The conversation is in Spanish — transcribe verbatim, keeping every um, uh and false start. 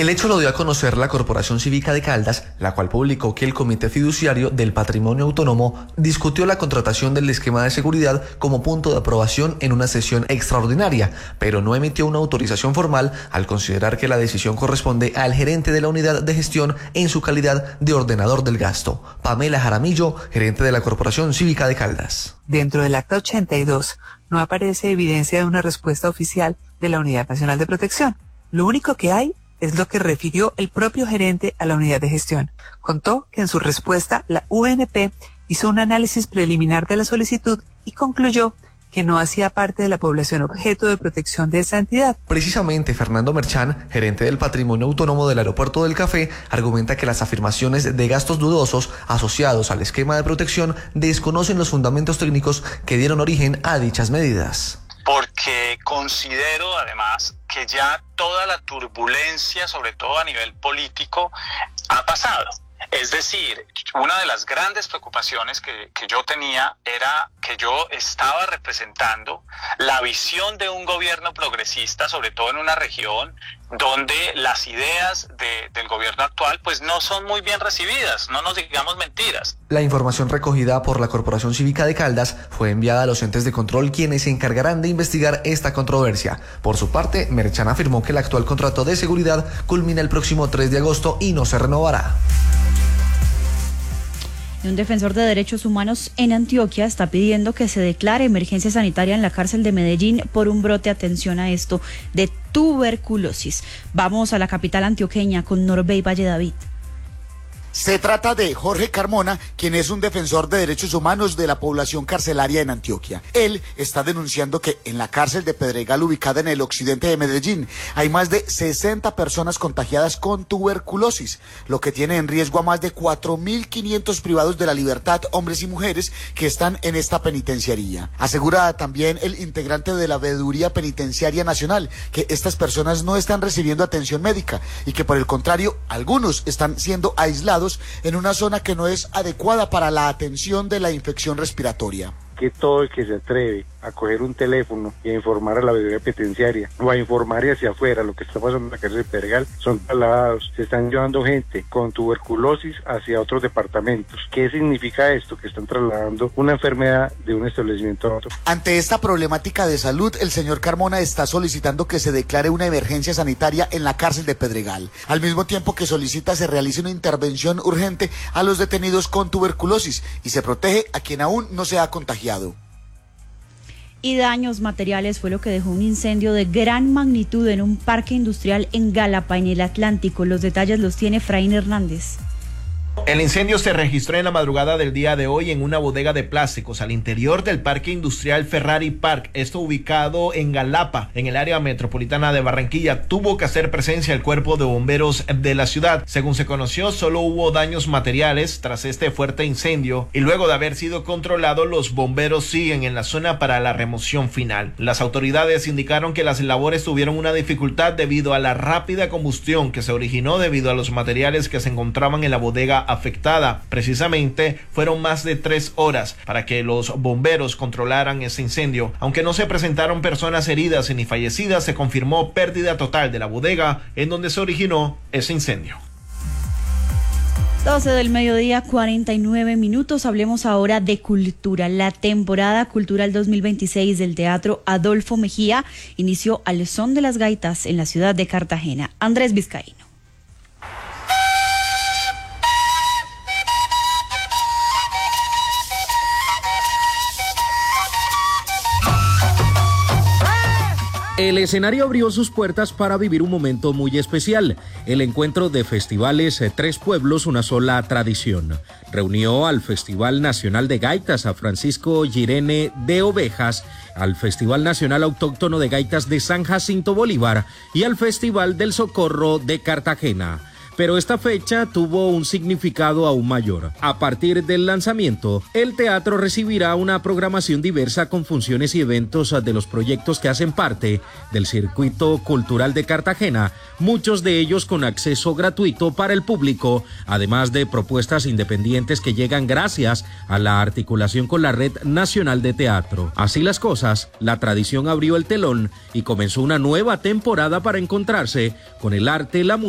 El hecho lo dio a conocer la Corporación Cívica de Caldas, la cual publicó que el Comité Fiduciario del Patrimonio Autónomo discutió la contratación del esquema de seguridad como punto de aprobación en una sesión extraordinaria, pero no emitió una autorización formal al considerar que la decisión corresponde al gerente de la unidad de gestión en su calidad de ordenador del gasto. Pamela Jaramillo, gerente de la Corporación Cívica de Caldas. Dentro del acta ochenta y dos no aparece evidencia de una respuesta oficial de la Unidad Nacional de Protección. Lo único que hay es lo que refirió el propio gerente a la unidad de gestión. Contó que en su respuesta la U N P hizo un análisis preliminar de la solicitud y concluyó que no hacía parte de la población objeto de protección de esa entidad. Precisamente, Fernando Merchán, gerente del Patrimonio Autónomo del Aeropuerto del Café, argumenta que las afirmaciones de gastos dudosos asociados al esquema de protección desconocen los fundamentos técnicos que dieron origen a dichas medidas. Porque considero además que ya toda la turbulencia, sobre todo a nivel político, ha pasado. Es decir, una de las grandes preocupaciones que, que yo tenía era que yo estaba representando la visión de un gobierno progresista, sobre todo en una región donde las ideas de, del gobierno actual pues no son muy bien recibidas, no nos digamos mentiras. La información recogida por la Corporación Cívica de Caldas fue enviada a los entes de control, quienes se encargarán de investigar esta controversia. Por su parte, Merchán afirmó que el actual contrato de seguridad culmina el próximo tres de agosto y no se renovará. Un defensor de derechos humanos en Antioquia está pidiendo que se declare emergencia sanitaria en la cárcel de Medellín por un brote, atención a esto, de tuberculosis. Vamos a la capital antioqueña con Norbey Valle David. Se trata de Jorge Carmona, quien es un defensor de derechos humanos de la población carcelaria en Antioquia. Él está denunciando que en la cárcel de Pedregal, ubicada en el occidente de Medellín, hay más de sesenta personas contagiadas con tuberculosis, lo que tiene en riesgo a más de cuatro mil quinientos privados de la libertad, hombres y mujeres, que están en esta penitenciaría. Asegura también el integrante de la Veeduría Penitenciaria Nacional que estas personas no están recibiendo atención médica y que por el contrario, algunos están siendo aislados en una zona que no es adecuada para la atención de la infección respiratoria. Que todo el que se atreve a coger un teléfono y a informar a la veeduría penitenciaria o a informar hacia afuera lo que está pasando en la cárcel de Pedregal son trasladados. Se están llevando gente con tuberculosis hacia otros departamentos. ¿Qué significa esto? Que están trasladando una enfermedad de un establecimiento a otro. Ante esta problemática de salud, el señor Carmona está solicitando que se declare una emergencia sanitaria en la cárcel de Pedregal, al mismo tiempo que solicita se realice una intervención urgente a los detenidos con tuberculosis y se protege a quien aún no se ha contagiado. Y daños materiales fue lo que dejó un incendio de gran magnitud en un parque industrial en Galapa, en el Atlántico. Los detalles los tiene Efraín Hernández. El incendio se registró en la madrugada del día de hoy en una bodega de plásticos al interior del Parque Industrial Ferrari Park, esto ubicado en Galapa, en el área metropolitana de Barranquilla. Tuvo que hacer presencia el cuerpo de bomberos de la ciudad. Según se conoció, solo hubo daños materiales tras este fuerte incendio y luego de haber sido controlado, los bomberos siguen en la zona para la remoción final. Las autoridades indicaron que las labores tuvieron una dificultad debido a la rápida combustión que se originó debido a los materiales que se encontraban en la bodega afectada. Precisamente fueron más de tres horas para que los bomberos controlaran ese incendio. Aunque no se presentaron personas heridas ni fallecidas, se confirmó pérdida total de la bodega en donde se originó ese incendio. doce del mediodía, cuarenta y nueve minutos. Hablemos ahora de cultura. La temporada cultural dos mil veintiséis del Teatro Adolfo Mejía inició al son de las gaitas en la ciudad de Cartagena. Andrés Vizcaíno. El escenario abrió sus puertas para vivir un momento muy especial, el encuentro de festivales Tres Pueblos, una sola tradición. Reunió al Festival Nacional de Gaitas a Francisco Girene de Ovejas, al Festival Nacional Autóctono de Gaitas de San Jacinto Bolívar y al Festival del Socorro de Cartagena. Pero esta fecha tuvo un significado aún mayor. A partir del lanzamiento, el teatro recibirá una programación diversa con funciones y eventos de los proyectos que hacen parte del circuito cultural de Cartagena, muchos de ellos con acceso gratuito para el público, además de propuestas independientes que llegan gracias a la articulación con la Red Nacional de Teatro. Así las cosas, la tradición abrió el telón y comenzó una nueva temporada para encontrarse con el arte, la música,